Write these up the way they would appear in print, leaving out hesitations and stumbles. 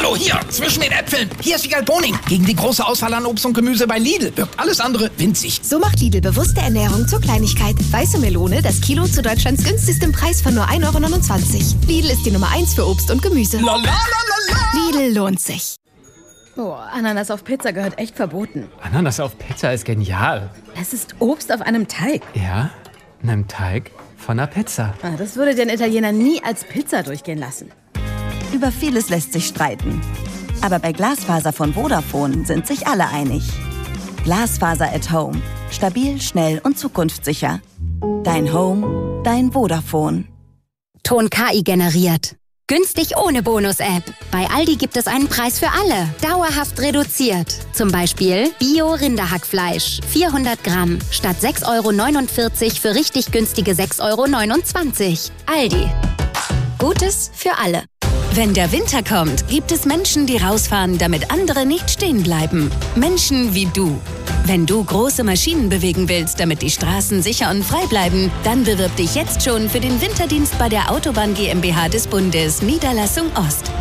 Hallo, hier, zwischen den Äpfeln. Hier ist Wiegald Boning. Gegen die große Auswahl an Obst und Gemüse bei Lidl wirkt alles andere winzig. So macht Lidl bewusste Ernährung zur Kleinigkeit. Weiße Melone, das Kilo zu Deutschlands günstigstem Preis von nur 1,29 €. Lidl ist die Nummer 1 für Obst und Gemüse. Lidl lohnt sich. Boah, Ananas auf Pizza gehört echt verboten. Ananas auf Pizza ist genial. Es ist Obst auf einem Teig. Ja, einem Teig von einer Pizza. Das würde den Italiener nie als Pizza durchgehen lassen. Über vieles lässt sich streiten. Aber bei Glasfaser von Vodafone sind sich alle einig. Glasfaser at Home. Stabil, schnell und zukunftssicher. Dein Home, dein Vodafone. Ton KI generiert. Günstig ohne Bonus-App. Bei Aldi gibt es einen Preis für alle. Dauerhaft reduziert. Zum Beispiel Bio-Rinderhackfleisch. 400 Gramm. Statt 6,49 € für richtig günstige 6,29 €. Aldi. Gutes für alle. Wenn der Winter kommt, gibt es Menschen, die rausfahren, damit andere nicht stehen bleiben. Menschen wie du. Wenn du große Maschinen bewegen willst, damit die Straßen sicher und frei bleiben, dann bewirb dich jetzt schon für den Winterdienst bei der Autobahn GmbH des Bundes, Niederlassung Ost.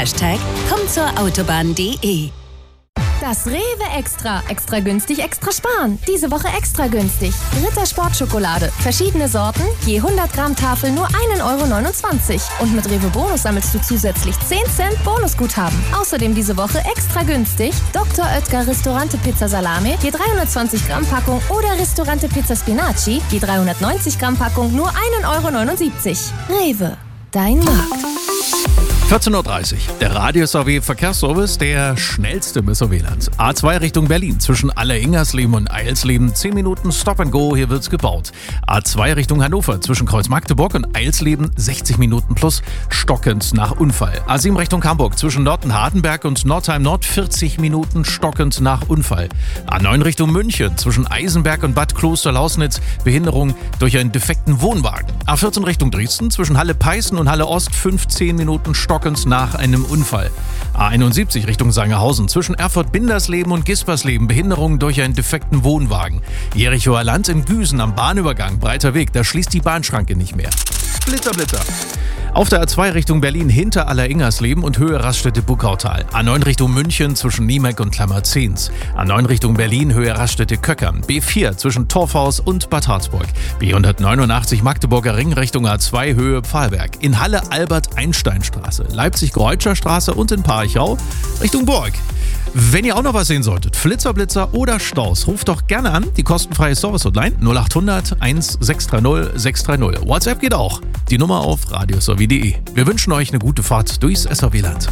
#kommzurautobahn.de. Das Rewe Extra. Extra günstig, extra sparen. Diese Woche extra günstig. Ritter Sportschokolade. Verschiedene Sorten. Je 100 Gramm Tafel nur 1,29 €. Und mit Rewe Bonus sammelst du zusätzlich 10 Cent Bonusguthaben. Außerdem diese Woche extra günstig. Dr. Oetker Ristorante Pizza Salame. Je 320 Gramm Packung. Oder Ristorante Pizza Spinaci. Je 390 Gramm Packung nur 1,79 €. Rewe. Dein Markt. 14:30 Uhr. Der Radio-SAW-Verkehrsservice, der schnellste im SAW-Land. A2 Richtung Berlin, zwischen Aller-Ingersleben und Eilsleben, 10 Minuten Stop and Go, hier wird's gebaut. A2 Richtung Hannover, zwischen Kreuz Magdeburg und Eilsleben, 60 Minuten plus, stockend nach Unfall. A7 Richtung Hamburg, zwischen Nord-Hardenberg und Nordheim Nord, 40 Minuten stockend nach Unfall. A9 Richtung München, zwischen Eisenberg und Bad Klosterlausnitz, Behinderung durch einen defekten Wohnwagen. A14 Richtung Dresden, zwischen Halle-Peißen und Halle Ost, 15 Minuten stockend nach einem Unfall. A71 Richtung Sangerhausen, zwischen Erfurt-Bindersleben und Gispersleben, Behinderung durch einen defekten Wohnwagen. Jerichoer Land in Güsen am Bahnübergang, breiter Weg, da schließt die Bahnschranke nicht mehr. Blitzer, Blitzer. Auf der A2 Richtung Berlin hinter Aller-Ingersleben und Höhe Raststätte Buckautal. A9 Richtung München zwischen Niemek und Klammerzehns. A9 Richtung Berlin Höhe Raststätte Köckern. B4 zwischen Torfhaus und Bad Harzburg. B189 Magdeburger Ring Richtung A2 Höhe Pfahlberg. In Halle Albert-Einstein-Straße. Leipzig-Greutscher Straße und in Parchau Richtung Burg. Wenn ihr auch noch was sehen solltet, Flitzer, Blitzer oder Staus, ruft doch gerne an, die kostenfreie Service-Hotline 0800 1630 630. WhatsApp geht auch. Die Nummer auf radiosaw.de. Wir wünschen euch eine gute Fahrt durchs SAW-Land.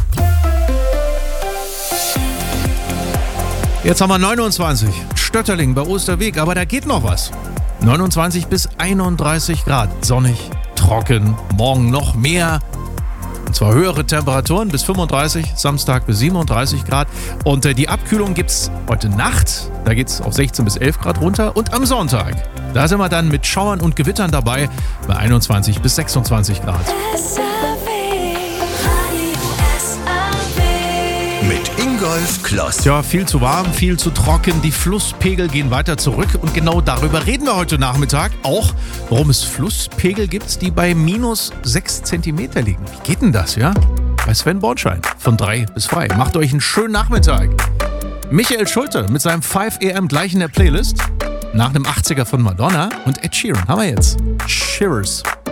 Jetzt haben wir 29. Stötterling bei Osterweg, aber da geht noch was. 29 bis 31 Grad. Sonnig, trocken, morgen noch mehr. Und zwar höhere Temperaturen bis 35, Samstag bis 37 Grad. Und die Abkühlung gibt's heute Nacht. Da geht's auf 16 bis 11 Grad runter. Und am Sonntag, da sind wir dann mit Schauern und Gewittern dabei bei 21 bis 26 Grad. Mit Ingolf Kloss. Ja, viel zu warm, viel zu trocken. Die Flusspegel gehen weiter zurück. Und genau darüber reden wir heute Nachmittag. Auch, warum es Flusspegel gibt, die bei minus 6 Zentimeter liegen. Wie geht denn das, ja? Bei Sven Bornschein von 3 bis 3. Macht euch einen schönen Nachmittag. Michael Schulte mit seinem 5 AM gleich in der Playlist. Nach einem 80er von Madonna und Ed Sheeran haben wir jetzt Shivers.